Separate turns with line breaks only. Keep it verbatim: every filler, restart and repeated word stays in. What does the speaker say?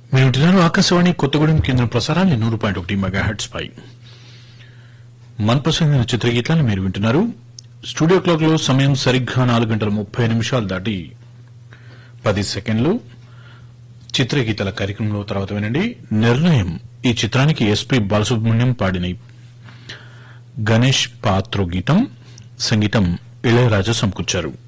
మీరు వింటున్నారు ఆకాశవాణి కొత్తగూడెం కేంద్రం ప్రసారాన్ని నూరు పాయింట్ ఒకటి మెగాహెర్ట్జ్ పై మన్పసందిన చిత్రగీతాలను మీరు వింటున్నారు. స్టూడియో క్లాక్ లో సమయం సరిగ్గా నాలుగు గంటల ముప్పై నిమిషాలు దాటి పది సెకండ్లు. చిత్రగీతాల కార్యక్రమంలో తర్వాత వినండి నిర్ణయం. ఈ చిత్రానికి ఎస్పీ బాలసుబ్రహ్మణ్యం పాడిన గణేష్ పాత్రో గీతం, సంగీతం ఇళయరాజా సమకూర్చారు.